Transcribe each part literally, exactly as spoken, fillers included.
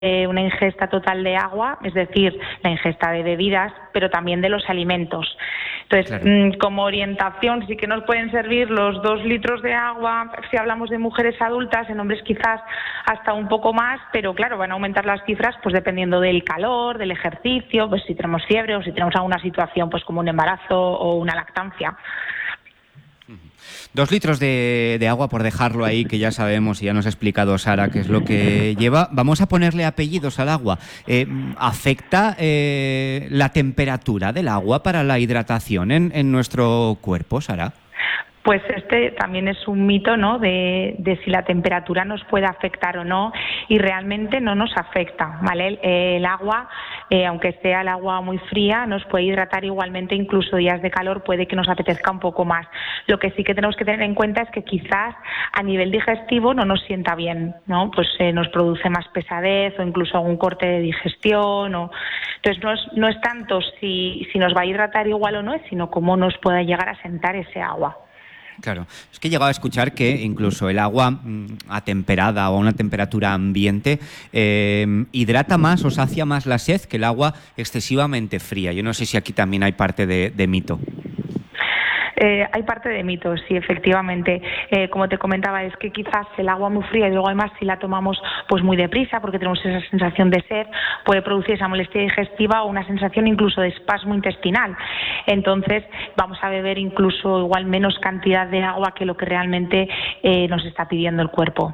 eh, una ingesta total de agua, es decir, la ingesta de bebidas, pero también de los alimentos. Entonces, claro. mmm, como orientación sí que nos pueden servir los dos litros de agua, si hablamos de mujeres adultas, en hombres quizás hasta un poco más, pero claro, van a aumentar las cifras pues dependiendo del calor, del ejercicio, pues si tenemos fiebre o si tenemos alguna situación pues como un embarazo o una lactancia. Dos litros de, de agua, por dejarlo ahí, que ya sabemos y ya nos ha explicado Sara qué es lo que lleva. Vamos a ponerle apellidos al agua. Eh, ¿Afecta eh, la temperatura del agua para la hidratación en, en nuestro cuerpo, Sara? Pues este también es un mito, ¿no?, de, de si la temperatura nos puede afectar o no, y realmente no nos afecta, ¿vale? El, el agua, eh, aunque sea el agua muy fría, nos puede hidratar igualmente, incluso días de calor puede que nos apetezca un poco más. Lo que sí que tenemos que tener en cuenta es que quizás a nivel digestivo no nos sienta bien, ¿no? Pues eh, nos produce más pesadez o incluso algún corte de digestión. O... Entonces no es, no es tanto si, si nos va a hidratar igual o no, sino cómo nos puede llegar a sentar ese agua. Claro, es que he llegado a escuchar que incluso el agua mmm, atemperada o a una temperatura ambiente eh, hidrata más o sacia más la sed que el agua excesivamente fría. Yo no sé si aquí también hay parte de, de mito. Eh, hay parte de mitos, sí, efectivamente. Eh, como te comentaba, es que quizás el agua muy fría y luego además si la tomamos pues muy deprisa porque tenemos esa sensación de sed, puede producir esa molestia digestiva o una sensación incluso de espasmo intestinal. Entonces vamos a beber incluso igual menos cantidad de agua que lo que realmente eh, nos está pidiendo el cuerpo.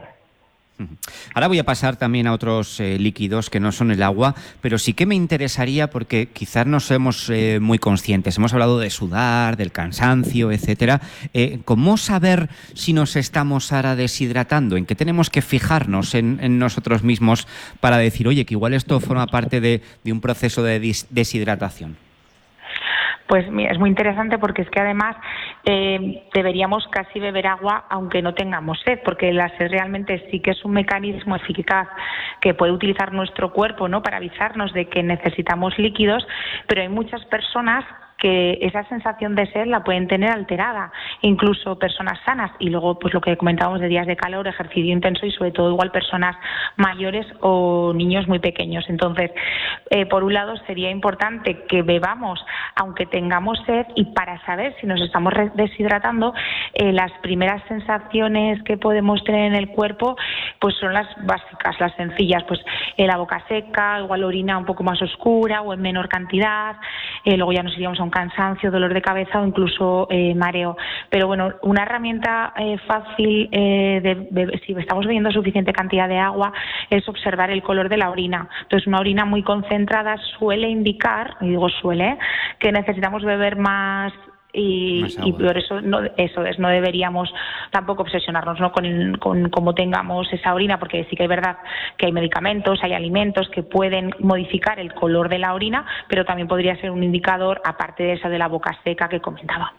Ahora voy a pasar también a otros eh, líquidos que no son el agua, pero sí que me interesaría porque quizás no somos eh, muy conscientes. Hemos hablado de sudar, del cansancio, etcétera. Eh, ¿Cómo saber si nos estamos ahora deshidratando? ¿En qué tenemos que fijarnos en, en nosotros mismos para decir, oye, que igual esto forma parte de, de un proceso de deshidratación? Pues es muy interesante porque es que además eh, deberíamos casi beber agua aunque no tengamos sed, porque la sed realmente sí que es un mecanismo eficaz que puede utilizar nuestro cuerpo, ¿no?, para avisarnos de que necesitamos líquidos, pero hay muchas personas que esa sensación de sed la pueden tener alterada, incluso personas sanas, y luego pues lo que comentábamos de días de calor, ejercicio intenso y sobre todo igual personas mayores o niños muy pequeños. Entonces, eh, por un lado sería importante que bebamos aunque tengamos sed, y para saber si nos estamos deshidratando, eh, las primeras sensaciones que podemos tener en el cuerpo pues son las básicas, las sencillas, pues eh, la boca seca, igual orina un poco más oscura o en menor cantidad, eh, luego ya nos iríamos a un cansancio, dolor de cabeza o incluso eh, mareo. Pero bueno, una herramienta eh, fácil eh, de, de si estamos bebiendo suficiente cantidad de agua es observar el color de la orina. Entonces una orina muy concentrada suele indicar, y digo suele, que necesitamos beber más. Y, y por eso no, eso es, no deberíamos tampoco obsesionarnos, ¿no?, con, con cómo tengamos esa orina, porque sí que es verdad que hay medicamentos, hay alimentos que pueden modificar el color de la orina, pero también podría ser un indicador, aparte de esa de la boca seca que comentaba.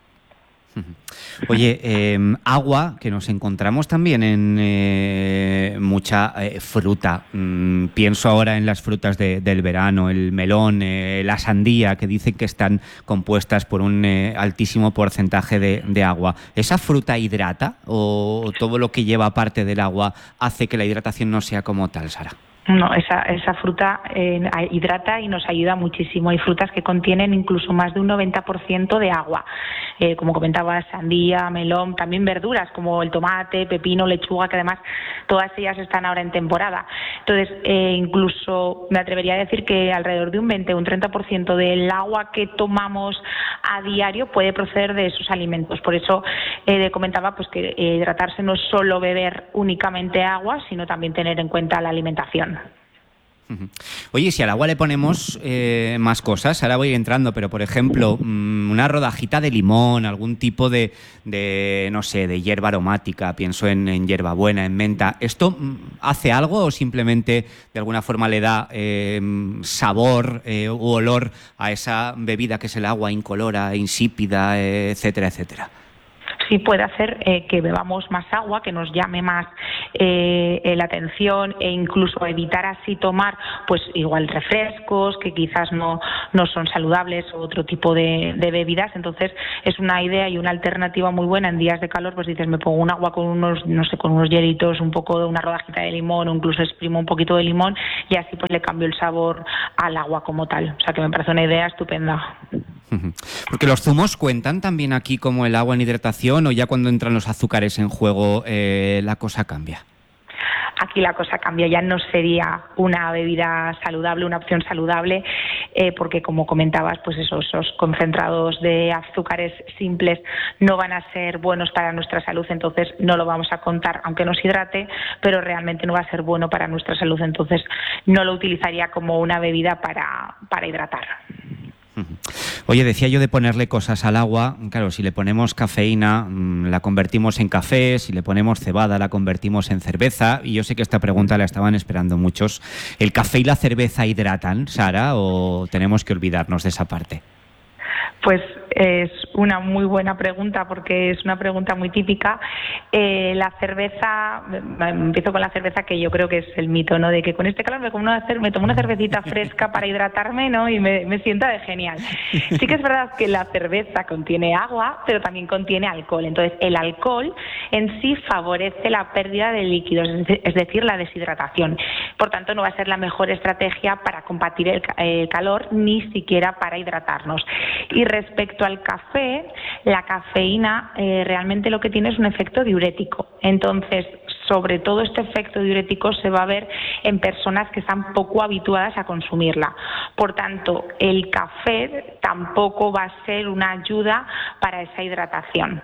Oye, eh, agua que nos encontramos también en eh, mucha eh, fruta. Mm, pienso ahora en las frutas de, del verano, el melón, eh, la sandía, que dicen que están compuestas por un eh, altísimo porcentaje de, de agua. ¿Esa fruta hidrata o todo lo que lleva aparte del agua hace que la hidratación no sea como tal, Sara? No, esa, esa fruta eh, hidrata y nos ayuda muchísimo. Hay frutas que contienen incluso más de un noventa por ciento de agua. Eh, como comentaba, sandía, melón, también verduras como el tomate, pepino, lechuga, que además todas ellas están ahora en temporada. Entonces, eh, incluso me atrevería a decir que alrededor de un veinte o un treinta por ciento del agua que tomamos a diario puede proceder de esos alimentos. Por eso eh, comentaba pues que eh, hidratarse no es solo beber únicamente agua, sino también tener en cuenta la alimentación. Oye, si al agua le ponemos eh, más cosas, ahora voy a ir entrando, pero por ejemplo, mmm, una rodajita de limón, algún tipo de, de, no sé, de hierba aromática, pienso en, en hierbabuena, en menta, ¿esto mmm, hace algo o simplemente de alguna forma le da eh, sabor eh, u olor a esa bebida que es el agua incolora, insípida, eh, etcétera, etcétera? sí puede hacer eh, que bebamos más agua, que nos llame más eh, la atención, e incluso evitar así tomar pues igual refrescos que quizás no, no son saludables, o otro tipo de, de bebidas. Entonces es una idea y una alternativa muy buena en días de calor. Pues dices, me pongo un agua con unos, no sé, con unos hielitos, un poco de una rodajita de limón, o incluso exprimo un poquito de limón, y así pues le cambio el sabor al agua como tal. O sea que me parece una idea estupenda. Porque los zumos cuentan también aquí como el agua en hidratación, o ya cuando entran los azúcares en juego eh, la cosa cambia. Aquí la cosa cambia, ya no sería una bebida saludable, una opción saludable, eh, porque como comentabas, pues esos, esos concentrados de azúcares simples no van a ser buenos para nuestra salud, entonces no lo vamos a contar, aunque nos hidrate, pero realmente no va a ser bueno para nuestra salud, entonces no lo utilizaría como una bebida para, para hidratar. Oye, decía yo de ponerle cosas al agua. Claro, si le ponemos cafeína, la convertimos en café; si le ponemos cebada, la convertimos en cerveza. Y yo sé que esta pregunta la estaban esperando muchos. ¿El café y la cerveza hidratan, Sara, o tenemos que olvidarnos de esa parte? Pues es una muy buena pregunta, porque es una pregunta muy típica. Eh, la cerveza, empiezo con la cerveza, que yo creo que es el mito, ¿no? De que con este calor me, como una, me tomo una cervecita fresca para hidratarme, ¿no? Y me, me sienta de genial. Sí que es verdad que la cerveza contiene agua, pero también contiene alcohol. Entonces, el alcohol en sí favorece la pérdida de líquidos, es decir, la deshidratación. Por tanto, no va a ser la mejor estrategia para combatir el, el calor, ni siquiera para hidratarnos. Y respecto al café, la cafeína eh, realmente lo que tiene es un efecto diurético. Entonces, sobre todo este efecto diurético se va a ver en personas que están poco habituadas a consumirla. Por tanto, el café tampoco va a ser una ayuda para esa hidratación.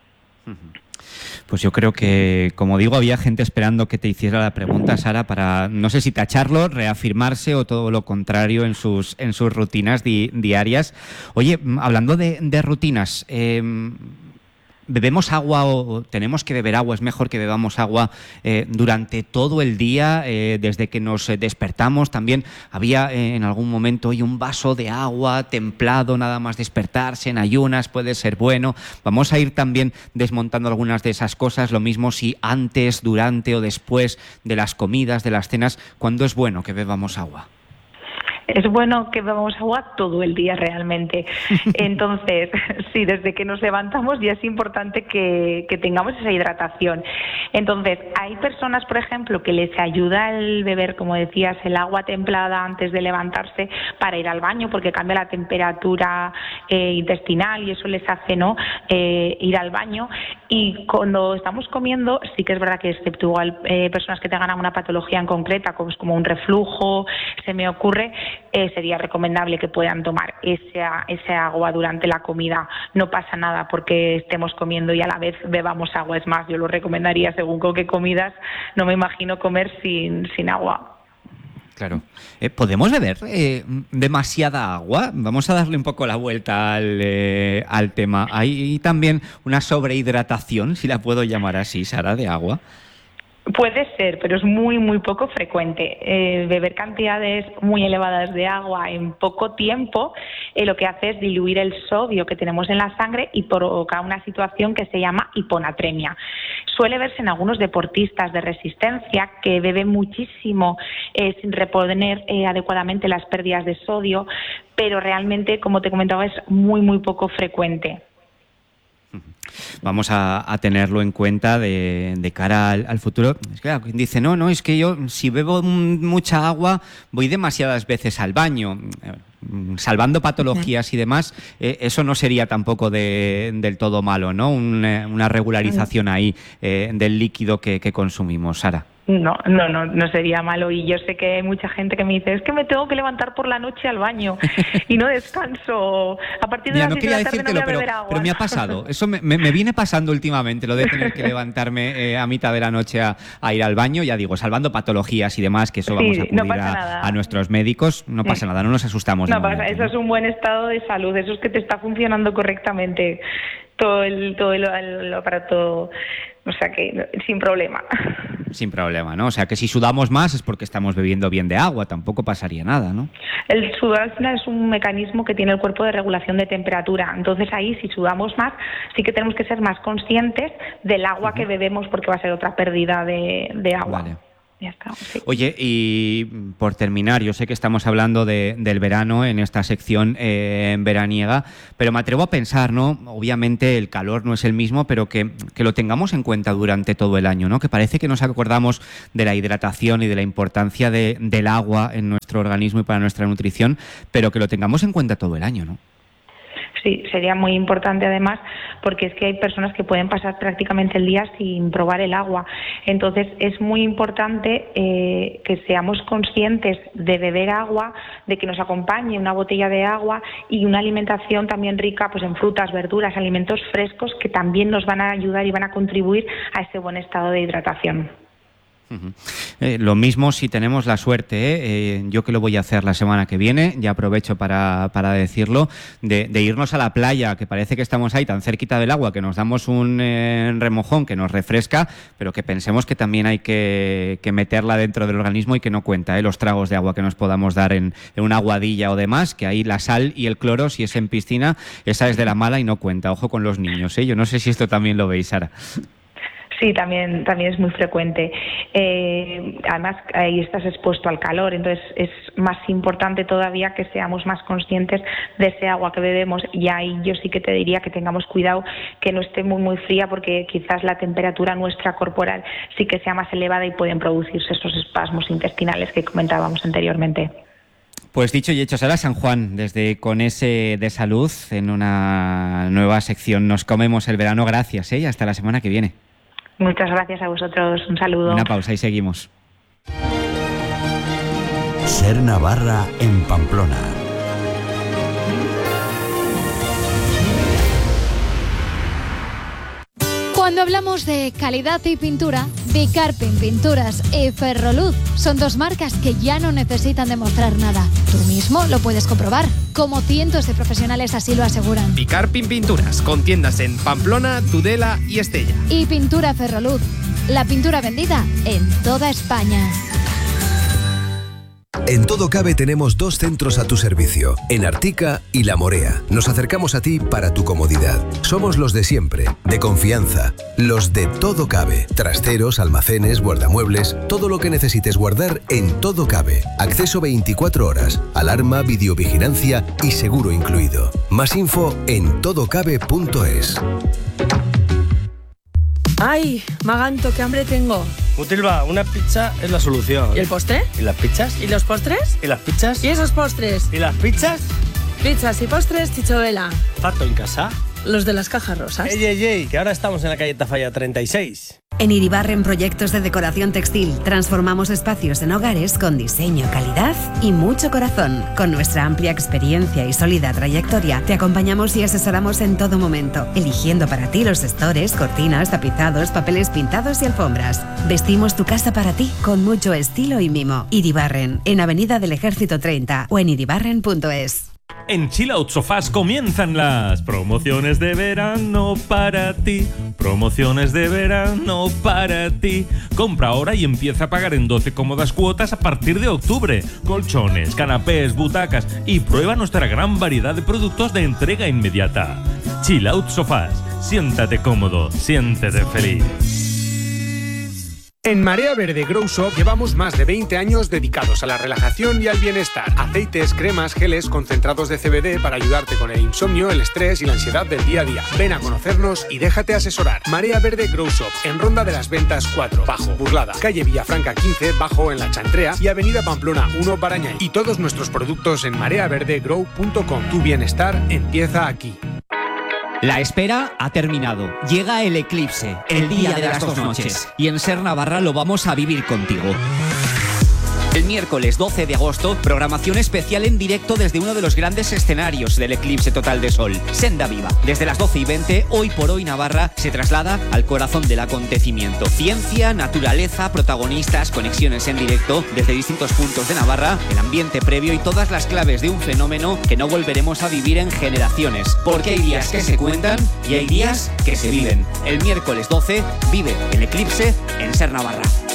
Pues yo creo que, como digo, había gente esperando que te hiciera la pregunta, Sara, para, no sé si tacharlo, reafirmarse o todo lo contrario en sus, en sus rutinas di, diarias. Oye, hablando de, de rutinas, eh, ¿bebemos agua o tenemos que beber agua? ¿Es mejor que bebamos agua eh, durante todo el día, eh, desde que nos despertamos? También había eh, en algún momento hoy un vaso de agua templado, nada más despertarse, en ayunas, puede ser bueno. Vamos a ir también desmontando algunas de esas cosas. Lo mismo si antes, durante o después de las comidas, de las cenas, ¿cuándo es bueno que bebamos agua? Es bueno que bebamos agua todo el día realmente. Entonces, sí, desde que nos levantamos ya es importante que, que tengamos esa hidratación. Entonces, hay personas, por ejemplo, que les ayuda el beber, como decías, el agua templada antes de levantarse para ir al baño, porque cambia la temperatura eh, intestinal y eso les hace, ¿no?, eh, ir al baño. Y cuando estamos comiendo, sí que es verdad que, excepto igual eh, personas que tengan alguna patología en concreta, como, como un reflujo, se me ocurre, Eh, sería recomendable que puedan tomar esa, ese agua durante la comida. No pasa nada porque estemos comiendo y a la vez bebamos agua. Es más, yo lo recomendaría según con qué comidas. No me imagino comer sin, sin agua. Claro. Eh, ¿Podemos beber eh, demasiada agua? Vamos a darle un poco la vuelta al, eh, al tema. ¿Hay también una sobrehidratación, si la puedo llamar así, Sara, de agua? Puede ser, pero es muy, muy poco frecuente. Eh, beber cantidades muy elevadas de agua en poco tiempo eh, lo que hace es diluir el sodio que tenemos en la sangre y provoca una situación que se llama hiponatremia. Suele verse en algunos deportistas de resistencia que beben muchísimo eh, sin reponer eh, adecuadamente las pérdidas de sodio, pero realmente, como te comentaba, es muy, muy poco frecuente. Vamos a, a tenerlo en cuenta de, de cara al, al futuro. Es que, claro, dice, no, no, es que yo si bebo mucha agua voy demasiadas veces al baño. Salvando patologías y demás, eh, eso no sería tampoco de, del todo malo, ¿no? Un, una regularización ahí eh, del líquido que, que consumimos, Sara. No, no, no, no sería malo. Y yo sé que hay mucha gente que me dice, es que me tengo que levantar por la noche al baño y no descanso. A partir de Mira, las no seis de quería la tarde no voy decírtelo, a beber pero, agua. pero me ha pasado. Eso me, me, me viene pasando últimamente, lo de tener que levantarme eh, a mitad de la noche a, a ir al baño. Ya digo, salvando patologías y demás, que eso vamos Sí, a acudir no pasa a, nada. a nuestros médicos. No pasa nada, no nos asustamos. No de pasa, momento, eso ¿no? es un buen estado de salud, eso es que te está funcionando correctamente todo el, todo el, el aparato O sea que sin problema. Sin problema, ¿no? O sea que si sudamos más es porque estamos bebiendo bien de agua, tampoco pasaría nada, ¿no? El sudor al final es un mecanismo que tiene el cuerpo de regulación de temperatura. Entonces ahí, si sudamos más, sí que tenemos que ser más conscientes del agua uh-huh. que bebemos, porque va a ser otra pérdida de, de agua. Vale. Ya está, sí. Oye, y por terminar, yo sé que estamos hablando de, del verano en esta sección eh, veraniega, pero me atrevo a pensar, ¿no? Obviamente el calor no es el mismo, pero que, que lo tengamos en cuenta durante todo el año, ¿no? Que parece que nos acordamos de la hidratación y de la importancia de, del agua en nuestro organismo y para nuestra nutrición, pero que lo tengamos en cuenta todo el año, ¿no? Sí, sería muy importante además, porque es que hay personas que pueden pasar prácticamente el día sin probar el agua. Entonces es muy importante eh, que seamos conscientes de beber agua, de que nos acompañe una botella de agua y una alimentación también rica pues en frutas, verduras, alimentos frescos que también nos van a ayudar y van a contribuir a ese buen estado de hidratación. Uh-huh. Eh, lo mismo si tenemos la suerte, ¿eh? Eh, yo que lo voy a hacer la semana que viene, ya aprovecho para, para decirlo, de, de irnos a la playa, que parece que estamos ahí tan cerquita del agua, que nos damos un eh, remojón que nos refresca, pero que pensemos que también hay que, que meterla dentro del organismo y que no cuenta ¿eh? los tragos de agua que nos podamos dar en, en una aguadilla o demás, que ahí la sal y el cloro, si es en piscina, esa es de la mala y no cuenta. Ojo con los niños, ¿eh? Yo no sé si esto también lo veis, Sara. Sí, también, también es muy frecuente. Eh, además, ahí estás expuesto al calor, entonces es más importante todavía que seamos más conscientes de ese agua que bebemos, y ahí yo sí que te diría que tengamos cuidado que no esté muy muy fría, porque quizás la temperatura nuestra corporal sí que sea más elevada y pueden producirse esos espasmos intestinales que comentábamos anteriormente. Pues dicho y hecho, Sara San Juan, desde Con ese de Salud, en una nueva sección Nos comemos el verano. Gracias, ¿eh? Y hasta la semana que viene. Muchas gracias a vosotros. Un saludo. Una pausa y seguimos. Ser Navarra en Pamplona. Cuando hablamos de calidad y pintura, Bicarpin Pinturas y Ferroluz son dos marcas que ya no necesitan demostrar nada. Tú mismo lo puedes comprobar, como cientos de profesionales así lo aseguran. Bicarpin Pinturas, con tiendas en Pamplona, Tudela y Estella. Y Pintura Ferroluz, la pintura vendida en toda España. En Todo Cabe tenemos dos centros a tu servicio, en Artica y La Morea. Nos acercamos a ti para tu comodidad. Somos los de siempre, de confianza, los de Todo Cabe. Trasteros, almacenes, guardamuebles, todo lo que necesites guardar en Todo Cabe. Acceso veinticuatro horas, alarma, videovigilancia y seguro incluido. Más info en todocabe punto es. ¡Ay, Maganto, qué hambre tengo! Mutilva, una pizza es la solución. ¿Y el postre? ¿Y las pizzas? ¿Y los postres? ¿Y las pizzas? ¿Y esos postres? ¿Y las pizzas? Pizzas y postres, Chicho Vela. ¿Fato en casa? Los de las cajas rosas. ¡Ey, ey, ey! Que ahora estamos en la calle Tafalla treinta y seis. En Iribarren Proyectos de Decoración Textil transformamos espacios en hogares con diseño, calidad y mucho corazón. Con nuestra amplia experiencia y sólida trayectoria, te acompañamos y asesoramos en todo momento, eligiendo para ti los estores, cortinas, tapizados, papeles pintados y alfombras. Vestimos tu casa para ti con mucho estilo y mimo. Iribarren, en Avenida del Ejército treinta o en iribarren punto es. En Chill Out Sofás comienzan las promociones de verano para ti. Promociones de verano para ti. Compra ahora y empieza a pagar en doce cómodas cuotas a partir de octubre. Colchones, canapés, butacas y prueba nuestra gran variedad de productos de entrega inmediata. Chill Out Sofás. Siéntate cómodo, siéntete feliz. En Marea Verde Grow Shop llevamos más de veinte años dedicados a la relajación y al bienestar. Aceites, cremas, geles, concentrados de C B D para ayudarte con el insomnio, el estrés y la ansiedad del día a día. Ven a conocernos y déjate asesorar. Marea Verde Grow Shop, en Ronda de las Ventas cuatro, Bajo, Burlada, calle Villafranca quince, Bajo en La Chantrea y avenida Pamplona uno, Barañáin. Y todos nuestros productos en marea verde grow punto com. Tu bienestar empieza aquí. La espera ha terminado. Llega el eclipse, el día de las dos noches. Y en Ser Navarra lo vamos a vivir contigo. El miércoles doce de agosto, programación especial en directo desde uno de los grandes escenarios del eclipse total de Sol, Senda Viva. Desde las doce y veinte, Hoy por Hoy Navarra se traslada al corazón del acontecimiento. Ciencia, naturaleza, protagonistas, conexiones en directo desde distintos puntos de Navarra, el ambiente previo y todas las claves de un fenómeno que no volveremos a vivir en generaciones. Porque hay días que se cuentan y hay días que se viven. El miércoles doce, vive el eclipse en Ser Navarra.